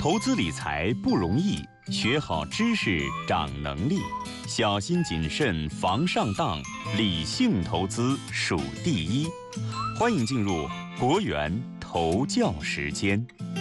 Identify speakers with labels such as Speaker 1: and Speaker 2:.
Speaker 1: 投资理财不容易，学好知识长能力，小心谨慎防上当，理性投资属第一。欢迎进入国元投教时间。